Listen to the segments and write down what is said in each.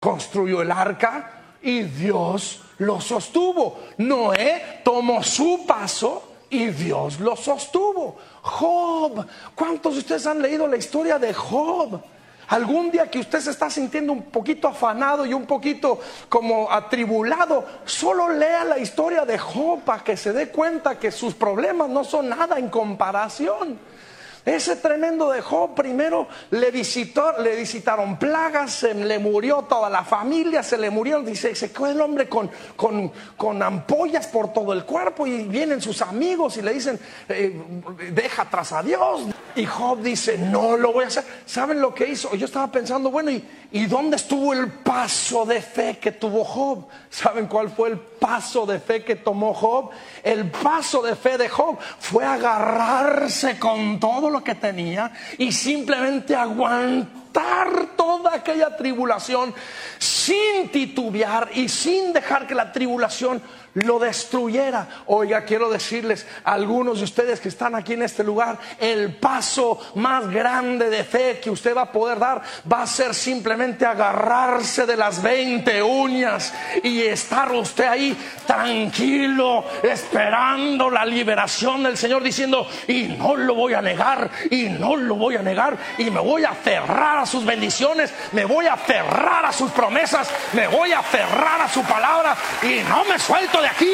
construyó el arca y Dios lo sostuvo. Noé tomó su paso y Dios lo sostuvo. Job, ¿cuántos de ustedes han leído la historia de Job? Algún día que usted se está sintiendo un poquito afanado y un poquito como atribulado, solo lea la historia de Job para que se dé cuenta que sus problemas no son nada en comparación. Ese tremendo de Job, primero le visitaron plagas, se le murió toda la familia, se le murió, dice, se quedó el hombre con ampollas por todo el cuerpo, y vienen sus amigos y le dicen, deja atrás a Dios. Y Job dice, no lo voy a hacer. ¿Saben lo que hizo? Yo estaba pensando, bueno, ¿y dónde estuvo el paso de fe que tuvo Job? ¿Saben cuál fue el paso de fe que tomó Job? El paso de fe de Job fue agarrarse con todo lo que tenía y simplemente aguantar toda aquella tribulación sin titubear y sin dejar que la tribulación lo destruyera. Oiga, quiero decirles a algunos de ustedes que están aquí en este lugar, el paso más grande de fe que usted va a poder dar va a ser simplemente agarrarse de las 20 uñas y estar usted ahí tranquilo, esperando la liberación del Señor, diciendo, y no lo voy a negar, y no lo voy a negar, y me voy a aferrar a sus bendiciones, me voy a aferrar a sus promesas, me voy a aferrar a su palabra y no me suelto de aquí.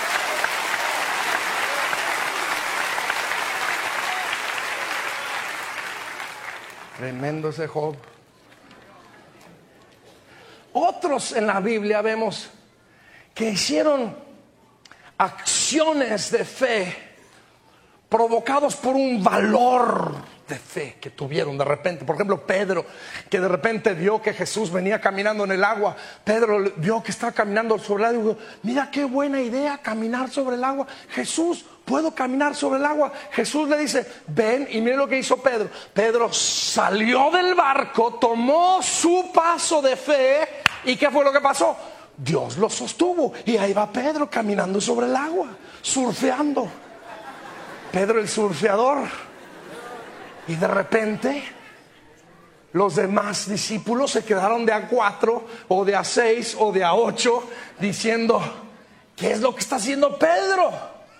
Tremendo ese Job. Otros en la Biblia vemos que hicieron acciones de fe provocados por un valor de fe que tuvieron de repente. Por ejemplo, Pedro, que de repente vio que Jesús venía caminando en el agua. Pedro vio que estaba caminando sobre el agua y dijo, mira qué buena idea caminar sobre el agua. Jesús, ¿puedo caminar sobre el agua? Jesús le dice, ven, y mire lo que hizo Pedro. Pedro salió del barco, tomó su paso de fe, ¿y qué fue lo que pasó? Dios lo sostuvo, y ahí va Pedro caminando sobre el agua, surfeando. Pedro el surfeador. Y de repente los demás discípulos se quedaron de a 4 o de a 6 o de a 8 diciendo, ¿qué es lo que está haciendo Pedro?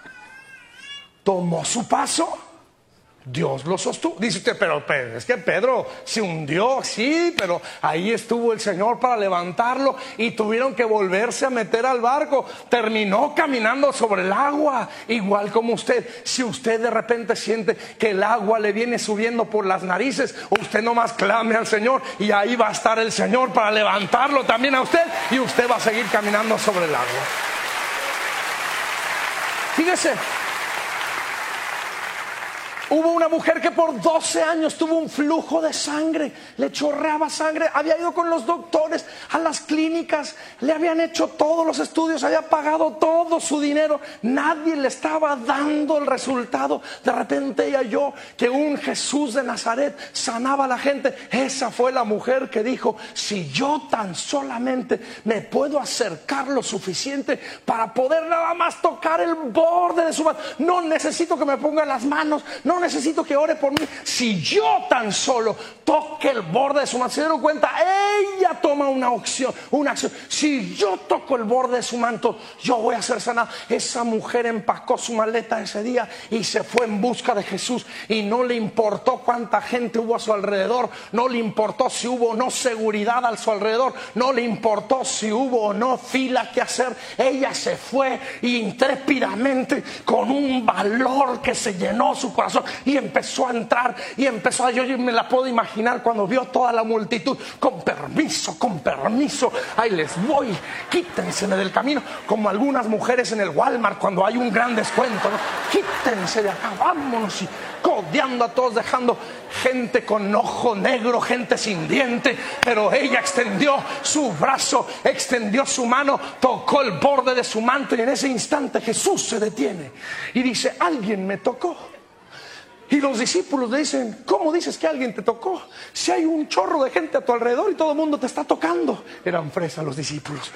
Tomó su paso, Dios lo sostuvo. Dice usted, pero es que Pedro se hundió. Sí, pero ahí estuvo el Señor para levantarlo y tuvieron que volverse a meter al barco. Terminó caminando sobre el agua, igual como usted. Si usted de repente siente que el agua le viene subiendo por las narices, usted nomás clame al Señor y ahí va a estar el Señor para levantarlo también a usted, y usted va a seguir caminando sobre el agua. Fíjese, hubo una mujer que por 12 años tuvo un flujo de sangre, le chorreaba sangre, había ido con los doctores a las clínicas, le habían hecho todos los estudios, había pagado todo su dinero, nadie le estaba dando el resultado. De repente ella oyó que un Jesús de Nazaret sanaba a la gente. Esa fue la mujer que dijo, si yo tan solamente me puedo acercar lo suficiente para poder nada más tocar el borde de su mano, no necesito que me ponga las manos, no necesito que ore por mí, si yo tan solo toque el borde de su manto. ¿Se dieron cuenta? Ella toma una acción. Si yo toco el borde de su manto, yo voy a ser sanada. Esa mujer empacó su maleta ese día y se fue en busca de Jesús, y no le importó cuánta gente hubo a su alrededor, no le importó si hubo o no seguridad a su alrededor, no le importó si hubo o no fila que hacer. Ella se fue intrépidamente con un valor que se llenó su corazón, y empezó a entrar y empezó a, yo me la puedo imaginar cuando vio toda la multitud, con permiso, ahí les voy, quítenseme del camino, como algunas mujeres en el Walmart cuando hay un gran descuento, ¿no? Quítense de acá, vámonos, y codeando a todos, dejando gente con ojo negro, gente sin diente. Pero ella extendió su brazo, extendió su mano, tocó el borde de su manto, y en ese instante Jesús se detiene y dice, alguien me tocó. Y los discípulos le dicen, ¿cómo dices que alguien te tocó? Si hay un chorro de gente a tu alrededor y todo el mundo te está tocando. Eran fresas los discípulos.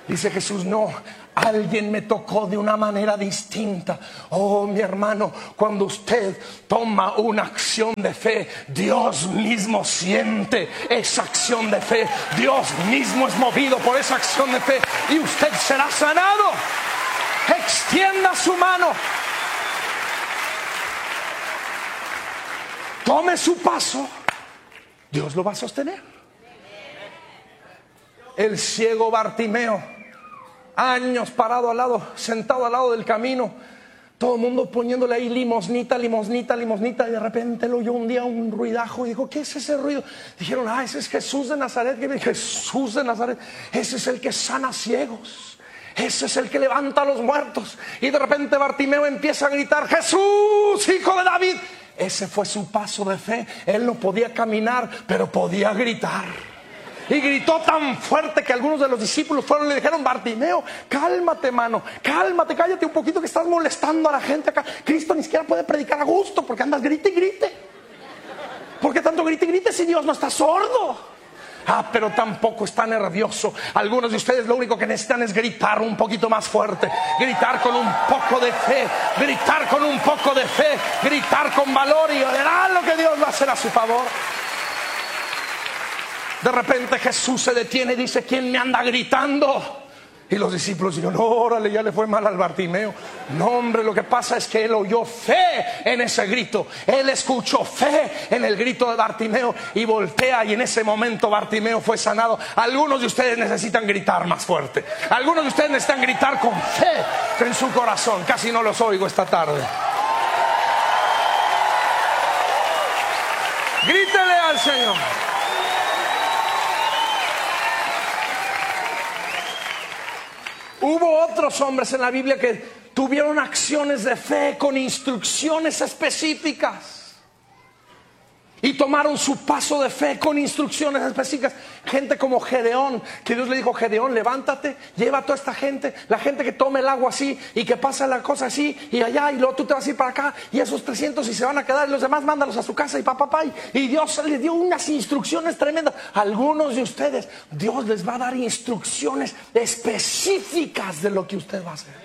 Dice Jesús, no, alguien me tocó de una manera distinta. Oh, mi hermano, cuando usted toma una acción de fe, Dios mismo siente esa acción de fe. Dios mismo es movido por esa acción de fe y usted será sanado. Extienda su mano. Tome su paso. Dios lo va a sostener. El ciego Bartimeo, años parado al lado, sentado al lado del camino, todo el mundo poniéndole ahí limosnita, limosnita, limosnita, y de repente lo oyó un día un ruidajo y dijo, ¿qué es ese ruido? Dijeron, ese es Jesús de Nazaret. Jesús de Nazaret, ese es el que sana ciegos, ese es el que levanta a los muertos. Y de repente Bartimeo empieza a gritar, Jesús, hijo de David. Ese fue su paso de fe. Él no podía caminar, pero podía gritar. Y gritó tan fuerte que algunos de los discípulos fueron y le dijeron, Bartimeo, cálmate, mano, cálmate, cállate un poquito que estás molestando a la gente acá. Cristo ni siquiera puede predicar a gusto porque andas grite y grite. ¿Por qué tanto grite y grite si Dios no está sordo? Pero tampoco está nervioso. Algunos de ustedes lo único que necesitan es gritar un poquito más fuerte, gritar con un poco de fe, gritar con un poco de fe, gritar con valor y verá lo que Dios va a hacer a su favor. De repente Jesús se detiene y dice, ¿quién me anda gritando? Y los discípulos dijeron, órale, ya le fue mal al Bartimeo. No, hombre, lo que pasa es que él oyó fe en ese grito. Él escuchó fe en el grito de Bartimeo y voltea, y en ese momento Bartimeo fue sanado. Algunos de ustedes necesitan gritar más fuerte. Algunos de ustedes necesitan gritar con fe en su corazón. Casi no los oigo esta tarde. Grítele al Señor. Hubo otros hombres en la Biblia que tuvieron acciones de fe con instrucciones específicas. Y tomaron su paso de fe con instrucciones específicas. Gente como Gedeón, que Dios le dijo, Gedeón, levántate, lleva a toda esta gente, la gente que tome el agua así y que pasa la cosa así y allá, y luego tú te vas a ir para acá y esos 300 y se van a quedar y los demás mándalos a su casa y papá. Y Dios les dio unas instrucciones tremendas. Algunos de ustedes, Dios les va a dar instrucciones específicas de lo que usted va a hacer.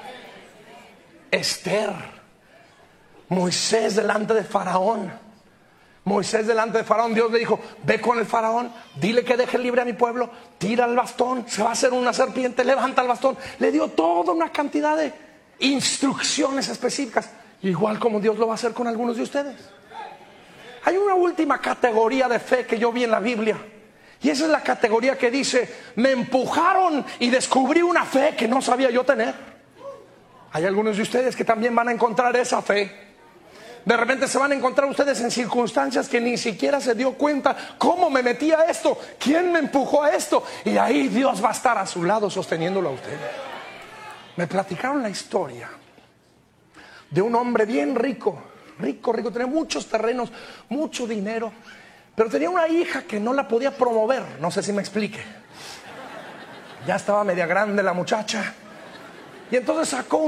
Esther, Moisés delante de Faraón. Moisés delante de Faraón, Dios le dijo, ve con el Faraón, dile que deje libre a mi pueblo, tira el bastón, se va a hacer una serpiente, levanta el bastón. Le dio toda una cantidad de instrucciones específicas, igual como Dios lo va a hacer con algunos de ustedes. Hay una última categoría de fe que yo vi en la Biblia, y esa es la categoría que dice, me empujaron y descubrí una fe que no sabía yo tener. Hay algunos de ustedes que también van a encontrar esa fe. De repente se van a encontrar ustedes en circunstancias que ni siquiera se dio cuenta. ¿Cómo me metí a esto? ¿Quién me empujó a esto? Y ahí Dios va a estar a su lado sosteniéndolo a ustedes. Me platicaron la historia de un hombre bien rico, tenía muchos terrenos, mucho dinero, pero tenía una hija que no la podía promover. No sé si me explique. Ya estaba media grande la muchacha. Y entonces sacó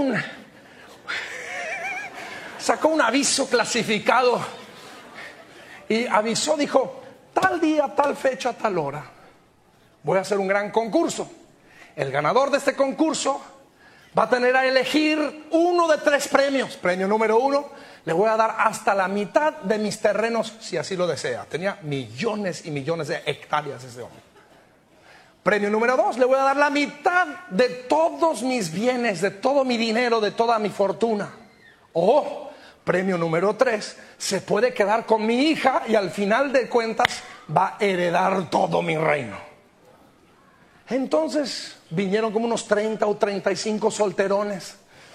un aviso clasificado y avisó, dijo, tal día, tal fecha, tal hora voy a hacer un gran concurso. El ganador de este concurso va a tener a elegir uno de 3 premios. Premio número 1, le voy a dar hasta la mitad de mis terrenos si así lo desea. Tenía millones y millones de hectáreas ese hombre. Premio número 2, le voy a dar la mitad de todos mis bienes, de todo mi dinero, de toda mi fortuna. Premio número 3, se puede quedar con mi hija y al final de cuentas va a heredar todo mi reino. Entonces vinieron como unos 30 o 35 solterones.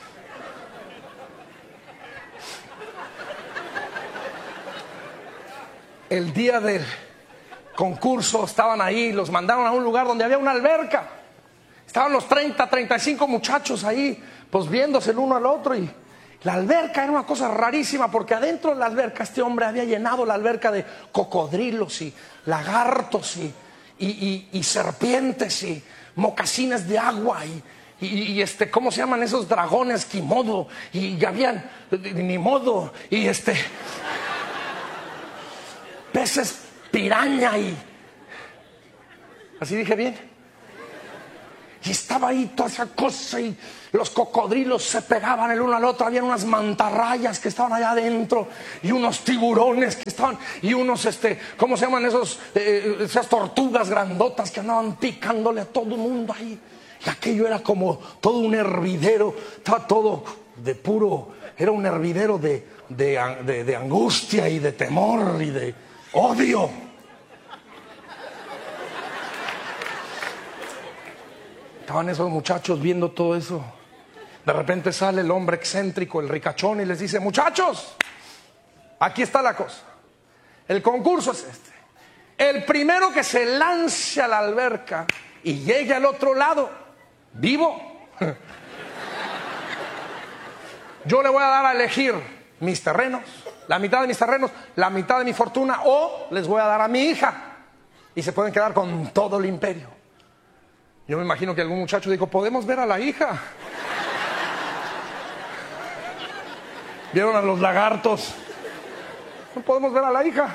El día del concurso estaban ahí, los mandaron a un lugar donde había una alberca. Estaban los 30, 35 muchachos ahí, pues viéndose el uno al otro, y la alberca era una cosa rarísima porque adentro de la alberca este hombre había llenado la alberca de cocodrilos y lagartos y serpientes y mocasines de agua y ¿cómo se llaman esos dragones? Quimodo y habían Nimodo y peces piraña y así dije bien. Y estaba ahí toda esa cosa y los cocodrilos se pegaban el uno al otro. Había unas mantarrayas que estaban allá adentro y unos tiburones que estaban, y unos, ¿cómo se llaman esos? Esas tortugas grandotas que andaban picándole a todo el mundo ahí. Y aquello era como todo un hervidero, estaba todo de puro, era un hervidero de angustia y de temor y de odio. Estaban esos muchachos viendo todo eso. De repente sale el hombre excéntrico, el ricachón, y les dice: muchachos, aquí está la cosa. El concurso es este. El primero que se lance a la alberca y llegue al otro lado vivo, yo le voy a dar a elegir mis terrenos, la mitad de mis terrenos, la mitad de mi fortuna, o les voy a dar a mi hija y se pueden quedar con todo el imperio. Yo me imagino que algún muchacho dijo: ¿podemos ver a la hija? ¿Vieron a los lagartos? No podemos ver a la hija.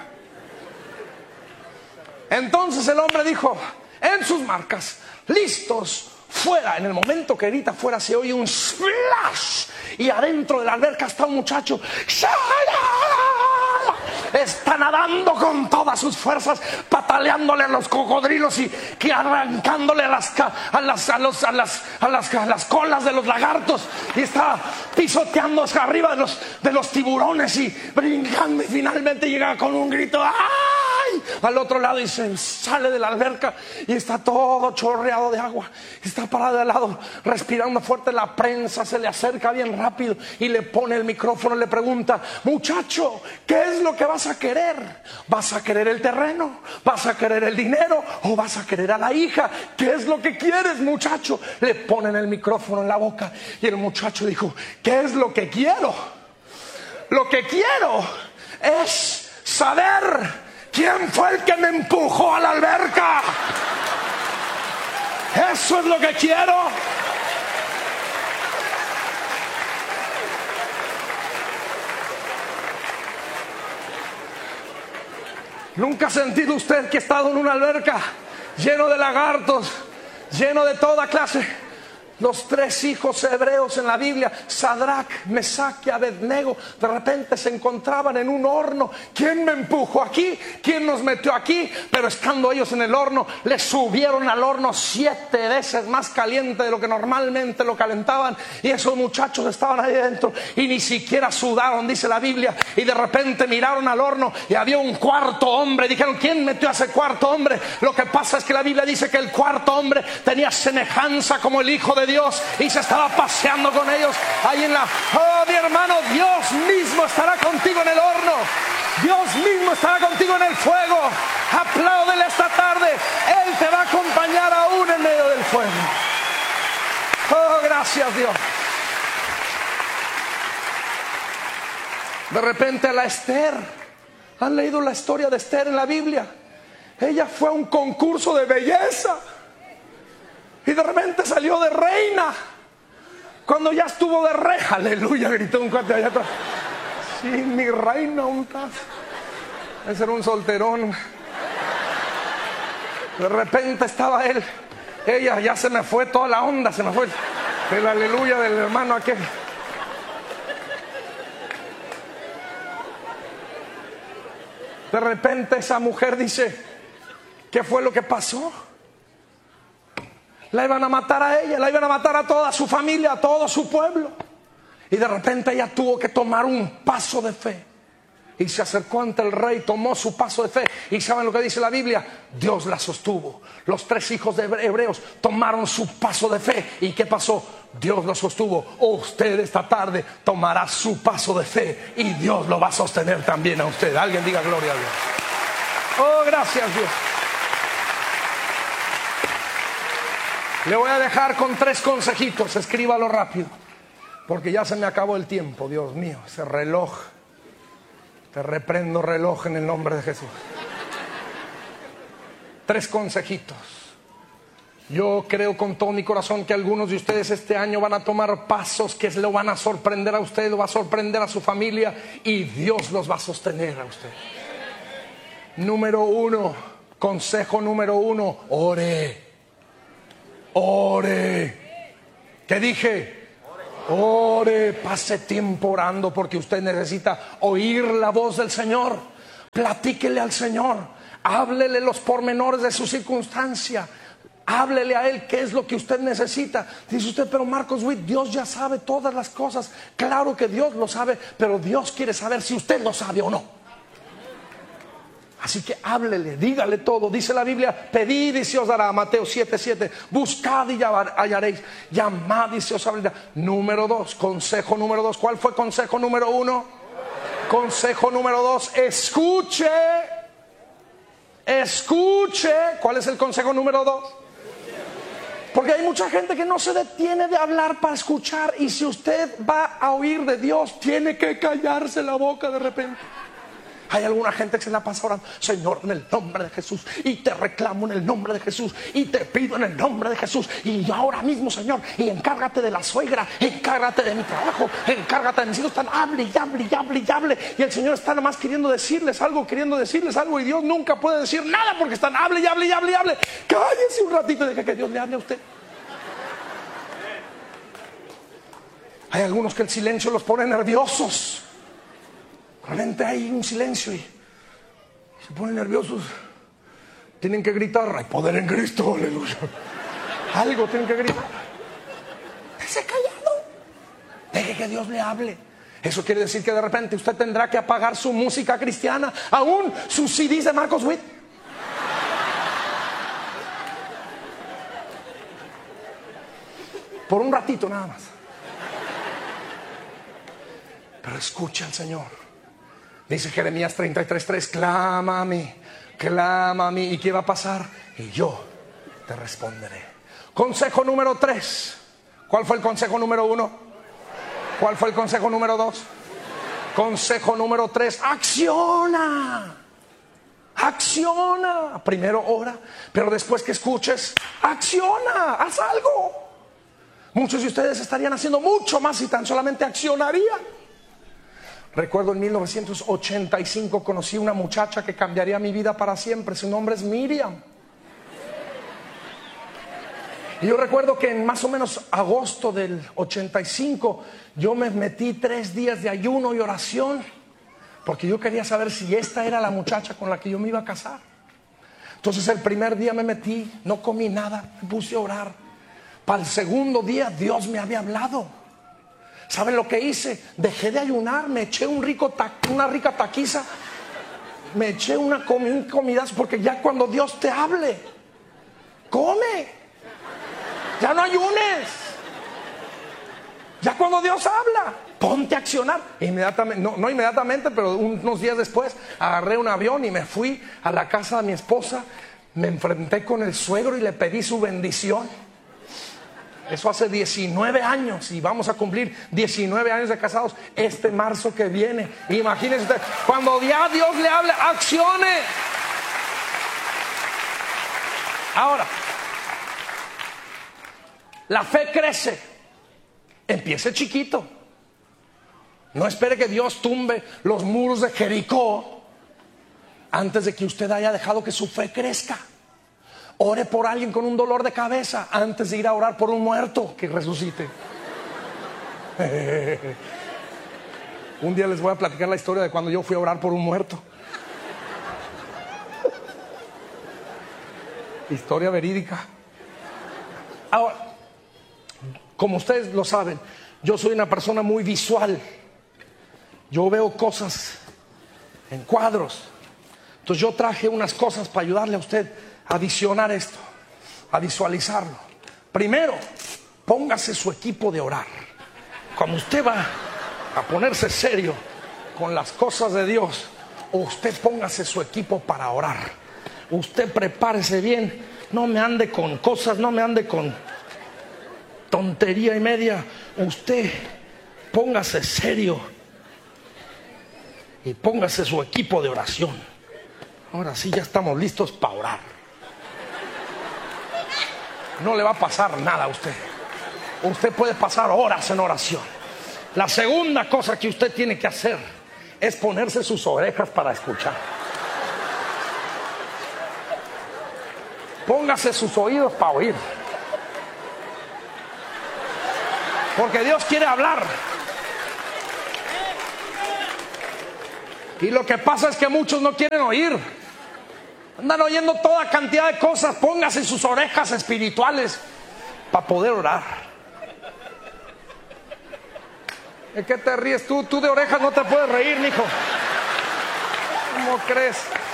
Entonces el hombre dijo: en sus marcas, listos, fuera. En el momento que grita fuera se oye un splash, y adentro de la alberca está un muchacho. Está nadando con todas sus fuerzas, pataleándole a los cocodrilos y que arrancándole a las colas de los lagartos, y está pisoteando hacia arriba de los tiburones y brincando, y finalmente llega con un grito ¡ay! Al otro lado, y se sale de la alberca y está todo chorreado de agua. Está parado al lado respirando fuerte. La prensa se le acerca bien rápido y le pone el micrófono y le pregunta: muchacho, ¿qué es lo que vas a querer? ¿Vas a querer el terreno? ¿Vas a querer el dinero? ¿O vas a querer a la hija? ¿Qué es lo que quieres, muchacho? Le ponen el micrófono en la boca y el muchacho dijo: ¿qué es lo que quiero? Lo que quiero es saber ¿quién fue el que me empujó a la alberca? Eso es lo que quiero. ¿Nunca ha sentido usted que ha estado en una alberca lleno de lagartos, lleno de toda clase? Los tres hijos hebreos en la Biblia, Sadrach, Mesach y Abednego, de repente se encontraban en un horno. ¿Quién me empujó aquí? ¿Quién nos metió aquí? Pero estando ellos en el horno, les subieron al horno 7 veces más caliente de lo que normalmente lo calentaban. Y esos muchachos estaban ahí dentro y ni siquiera sudaron, dice la Biblia. Y de repente miraron al horno y había un cuarto hombre. Dijeron: ¿quién metió a ese cuarto hombre? Lo que pasa es que la Biblia dice que el cuarto hombre tenía semejanza como el Hijo de Dios y se estaba paseando con ellos ahí en la... Oh, mi hermano, Dios mismo estará contigo en el horno. Dios mismo estará contigo en el fuego. Apláudele esta tarde. Él te va a acompañar aún en medio del fuego. Oh, gracias, Dios. De repente a la Esther, ¿han leído la historia de Esther en la Biblia? Ella fue a un concurso de belleza y de repente salió de reina. Cuando ya estuvo de rey, aleluya, gritó un cuate allá atrás: sí, mi reina, un tazo. Ese era un solterón. De repente estaba ella, ya se me fue toda la onda, se me fue el aleluya del hermano aquel. De repente esa mujer dice: ¿qué fue lo que pasó? La iban a matar a ella, la iban a matar a toda su familia, a todo su pueblo. Y de repente ella tuvo que tomar un paso de fe. Y se acercó ante el rey, tomó su paso de fe. ¿Y saben lo que dice la Biblia? Dios la sostuvo. Los tres hijos de hebreos tomaron su paso de fe. ¿Y qué pasó? Dios lo sostuvo. Usted esta tarde tomará su paso de fe y Dios lo va a sostener también a usted. Alguien diga gloria a Dios. Oh, gracias, Dios. Le voy a dejar con 3 consejitos. Escríbalo rápido, porque ya se me acabó el tiempo. Dios mío, ese reloj. Te reprendo, reloj, en el nombre de Jesús. 3 consejitos. Yo creo con todo mi corazón que algunos de ustedes este año van a tomar pasos que lo van a sorprender a usted, lo va a sorprender a su familia, y Dios los va a sostener a usted. Número 1, consejo número 1, ore. ore. ¿Qué dije? Ore, pase tiempo orando porque usted necesita oír la voz del Señor. Platíquele al Señor, háblele los pormenores de su circunstancia, háblele a Él qué es lo que usted necesita. Dice usted, pero Marcos Witt, Dios ya sabe todas las cosas. Claro que Dios lo sabe, pero Dios quiere saber si usted lo sabe o no. Así que háblele, dígale todo. Dice la Biblia, pedid y se os dará, Mateo 7:7. Buscad y hallaréis, llamad y se os abrirá. Número 2, consejo número 2. ¿Cuál fue consejo número 1? Consejo número 2, escuche. Escuche. ¿Cuál es el consejo número 2? Porque hay mucha gente que no se detiene de hablar para escuchar. Y si usted va a oír de Dios, tiene que callarse la boca de repente. Hay alguna gente que se la pasa orando, Señor, en el nombre de Jesús, y te reclamo en el nombre de Jesús, y te pido en el nombre de Jesús, y ahora mismo, Señor, y encárgate de la suegra, encárgate de mi trabajo, encárgate de mis hijos. Están hable y hable y hable y hable, y el Señor está nada más queriendo decirles algo, y Dios nunca puede decir nada porque están hable y hable y hable y hable. Cállese un ratito y deje que Dios le hable a usted. Hay algunos que el silencio los pone nerviosos. Realmente hay un silencio y se ponen nerviosos. Tienen que gritar, hay poder en Cristo, aleluya. Algo tienen que gritar. Déjese callado. Deje que Dios le hable. Eso quiere decir que de repente usted tendrá que apagar su música cristiana, aún sus CDs de Marcos Witt. Por un ratito nada más. Pero escucha al Señor. Dice Jeremías 33:3, clama a mí. ¿Y qué va a pasar? Y yo te responderé. Consejo número 3. ¿Cuál fue el consejo número 1? ¿Cuál fue el consejo número 2? Consejo número 3, acciona. Acciona. Primero ora, pero después que escuches, acciona, haz algo. Muchos de ustedes estarían haciendo mucho más si tan solamente accionarían. Recuerdo en 1985 conocí una muchacha que cambiaría mi vida para siempre. Su nombre es Miriam. Y yo recuerdo que en más o menos agosto del 85 yo me metí 3 días de ayuno y oración porque yo quería saber si esta era la muchacha con la que yo me iba a casar. Entonces el primer día me metí, no comí nada, me puse a orar. Para el segundo día Dios me había hablado. ¿Saben lo que hice? Dejé de ayunar, me eché una rica taquiza, me eché un comidazo, porque ya cuando Dios te hable, come, ya no ayunes. Ya cuando Dios habla, ponte a accionar. Inmediatamente, no inmediatamente, pero unos días después agarré un avión y me fui a la casa de mi esposa. Me enfrenté con el suegro y le pedí su bendición. Eso hace 19 años y vamos a cumplir 19 años de casados este marzo que viene. Imagínense usted, cuando ya Dios le hable, accione. Ahora, la fe crece. Empiece chiquito. No espere que Dios tumbe los muros de Jericó antes de que usted haya dejado que su fe crezca. Ore por alguien con un dolor de cabeza antes de ir a orar por un muerto que resucite. Un día les voy a platicar la historia de cuando yo fui a orar por un muerto. Historia verídica. Ahora, como ustedes lo saben, yo soy una persona muy visual. Yo veo cosas en cuadros. Entonces yo traje unas cosas para ayudarle a usted a visionar esto, a visualizarlo. Primero, póngase su equipo de orar. Cuando usted va a ponerse serio con las cosas de Dios, usted póngase su equipo para orar. Usted prepárese bien. No me ande con cosas, no me ande con tontería y media. Usted póngase serio y póngase su equipo de oración. Ahora sí, ya estamos listos para orar. No le va a pasar nada a usted. Usted puede pasar horas en oración. La segunda cosa que usted tiene que hacer es ponerse sus orejas para escuchar. Póngase sus oídos para oír. porque Dios quiere hablar. Y lo que pasa es que muchos no quieren oír. Andan oyendo toda cantidad de cosas. Póngase sus orejas espirituales para poder orar. ¿De qué te ríes tú? Tú de orejas no te puedes reír, mijo. ¿Cómo crees?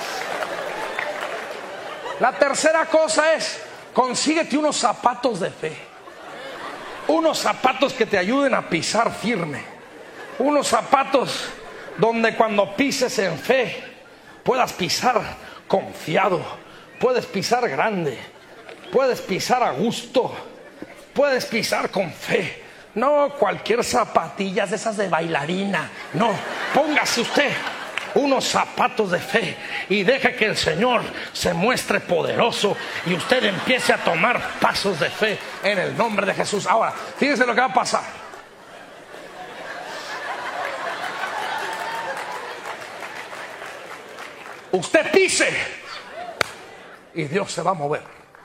La tercera cosa es: consíguete unos zapatos de fe. Unos zapatos que te ayuden a pisar firme. Unos zapatos donde cuando pises en fe puedas pisar confiado, puedes pisar grande, puedes pisar a gusto, puedes pisar con fe. No cualquier zapatillas de esas de bailarina. No, póngase usted unos zapatos de fe y deje que el Señor se muestre poderoso y usted empiece a tomar pasos de fe en el nombre de Jesús. Ahora, fíjense lo que va a pasar. Usted pise y Dios se va a mover.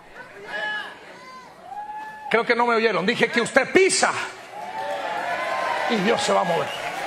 Creo que no me oyeron. Dije que usted pisa y Dios se va a mover.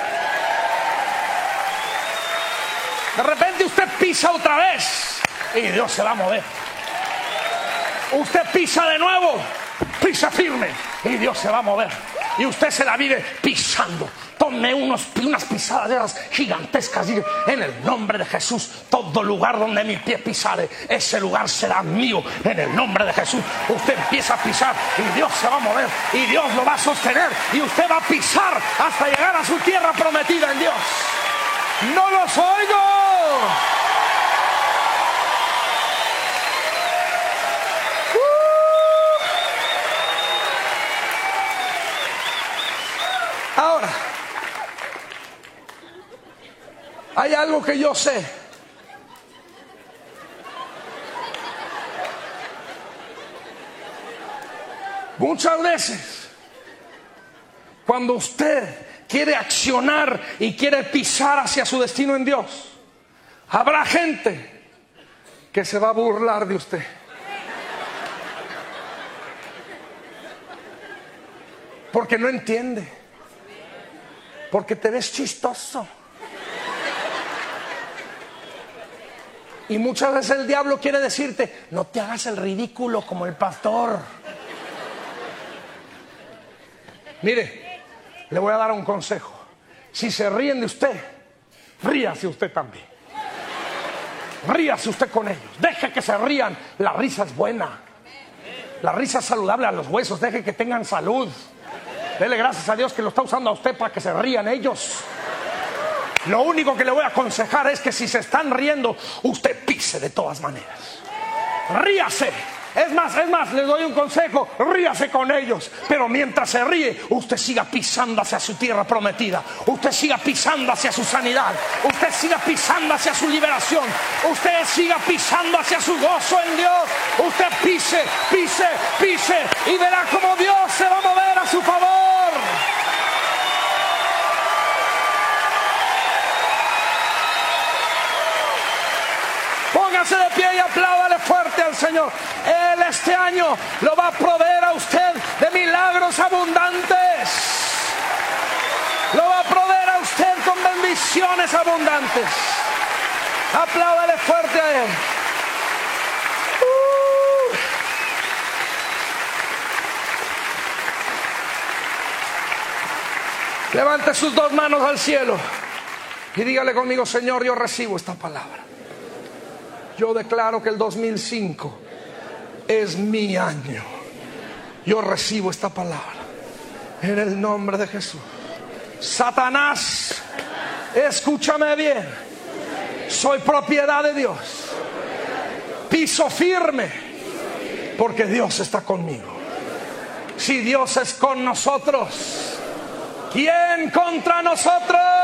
De repente usted pisa otra vez y Dios se va a mover. Usted pisa de nuevo, pisa firme y Dios se va a mover. Y usted se la vive pisando. Tome unas pisadas de esas gigantescas. En el nombre de Jesús, todo lugar donde mi pie pisare, ese lugar será mío. En el nombre de Jesús, usted empieza a pisar y Dios se va a mover y Dios lo va a sostener y usted va a pisar hasta llegar a su tierra prometida en Dios. ¡No los oigo! Ahora, hay algo que yo sé. Muchas veces, cuando usted quiere accionar y quiere pisar hacia su destino en Dios, habrá gente que se va a burlar de usted. Porque no entiende. Porque te ves chistoso. Y muchas veces el diablo quiere decirte: no te hagas el ridículo como el pastor. Mire, le voy a dar un consejo. Si se ríen de usted, ríase usted también. Ríase usted con ellos. Deje que se rían. La risa es buena. La risa es saludable a los huesos. Deje que tengan salud. Dele gracias a Dios que lo está usando a usted para que se rían ellos. Lo único que le voy a aconsejar es que si se están riendo, usted pise de todas maneras. Ríase. Es más, les doy un consejo: ríase con ellos, pero mientras se ríe, usted siga pisando hacia su tierra prometida, usted siga pisando hacia su sanidad, usted siga pisando hacia su liberación, usted siga pisando hacia su gozo en Dios. Usted pise y verá cómo Dios se va a mover a su favor. Póngase de pie y apláudale fuerte al Señor. Él este año lo va a proveer a usted de milagros abundantes. Lo va a proveer a usted con bendiciones abundantes. Apláudale fuerte a Él. Levante sus dos manos al cielo y dígale conmigo: Señor, yo recibo esta palabra. Yo declaro que el 2005 es mi año. Yo recibo esta palabra en el nombre de Jesús. Satanás, escúchame bien. Soy propiedad de Dios. Piso firme porque Dios está conmigo. Si Dios es con nosotros, ¿quién contra nosotros?